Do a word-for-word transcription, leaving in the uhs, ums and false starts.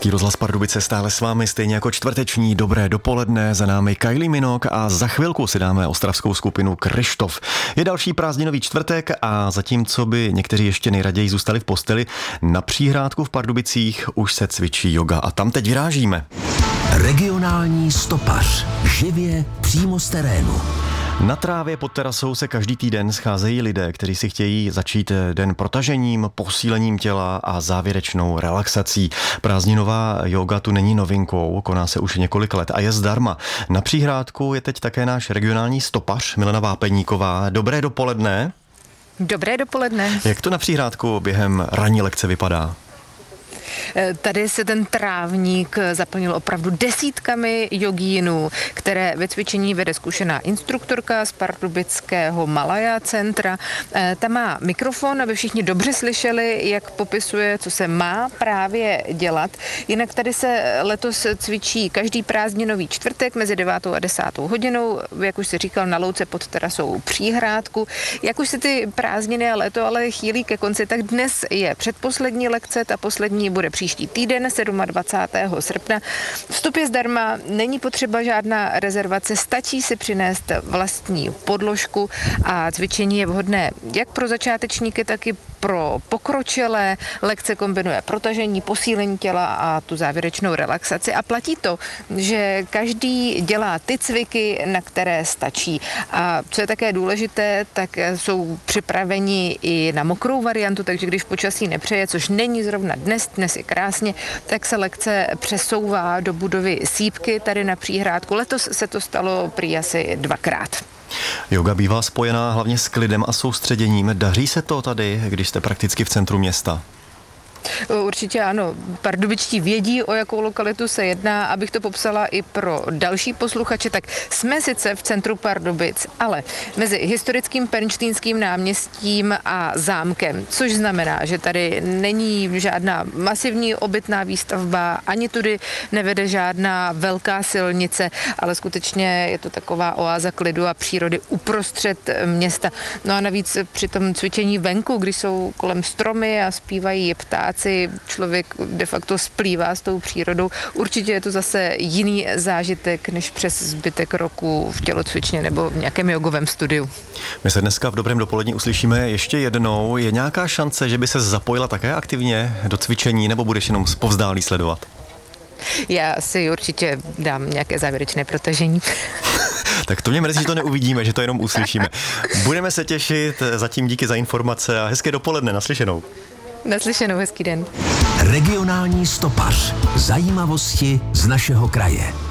Český rozhlas Pardubice stále s vámi, stejně jako čtvrteční dobré dopoledne, za námi Kylie Minogue a za chvilku si dáme ostravskou skupinu Kryštof. Je další prázdninový čtvrtek a zatímco by někteří ještě nejraději zůstali v posteli, na Příhrádku v Pardubicích už se cvičí yoga a tam teď vyrážíme. Regionální stopař. Živě přímo z terénu. Na trávě pod terasou se každý týden scházejí lidé, kteří si chtějí začít den protažením, posílením těla a závěrečnou relaxací. Prázdninová yoga tu není novinkou, koná se už několik let a je zdarma. Na Příhrádku je teď také náš regionální stopař Milena Vápeníková. Dobré dopoledne. Dobré dopoledne. Jak to na Příhrádku během ranní lekce vypadá? Tady se ten trávník zaplnil opravdu desítkami jogínů, které ve cvičení vede zkušená instruktorka z pardubického Malaya centra. Ta má mikrofon, aby všichni dobře slyšeli, jak popisuje, co se má právě dělat. Jinak tady se letos cvičí každý prázdninový čtvrtek mezi devátou a desátou hodinou, jak už si říkal, na louce pod terasou Příhrádku. Jak už se ty prázdniny a léto ale chýlí ke konci, tak dnes je předposlední lekce, ta poslední bude příští týden, dvacátého sedmého srpna. Vstup je zdarma, není potřeba žádná rezervace, stačí si přinést vlastní podložku a cvičení je vhodné jak pro začátečníky, tak i pro pokročilé. Lekce kombinuje protažení, posílení těla a tu závěrečnou relaxaci a platí to, že každý dělá ty cviky, na které stačí. A co je také důležité, tak jsou připraveni i na mokrou variantu, takže když počasí nepřeje, což není zrovna dnes, dnes je krásně, tak se lekce přesouvá do budovy Sýpky tady na Příhrádku. Letos se to stalo prý asi dvakrát. Yoga bývá spojená hlavně s klidem a soustředěním. Daří se to tady, když jste prakticky v centru města? Určitě ano. Pardubičtí vědí, o jakou lokalitu se jedná. Abych to popsala i pro další posluchače, tak jsme sice v centru Pardubic, ale mezi historickým Pernštejnským náměstím a zámkem, což znamená, že tady není žádná masivní obytná výstavba, ani tudy nevede žádná velká silnice, ale skutečně je to taková oáza klidu a přírody uprostřed města. No a navíc při tom cvičení venku, když jsou kolem stromy a zpívají ptáci, člověk de facto splývá s tou přírodou. Určitě je to zase jiný zážitek, než přes zbytek roku v tělocvičně nebo v nějakém jogovém studiu. My se dneska v dobrém dopolední uslyšíme ještě jednou. Je nějaká šance, že by se zapojila také aktivně do cvičení, nebo budeš jenom zpovzdálí sledovat? Já si určitě dám nějaké závěrečné protažení. Tak to mě mrzí, že to neuvidíme, že to jenom uslyšíme. Budeme se těšit, zatím díky za informace a hezké dopoledne, naslyšenou. Naslyšenou, hezký den. Regionální stopař. Zajímavosti z našeho kraje.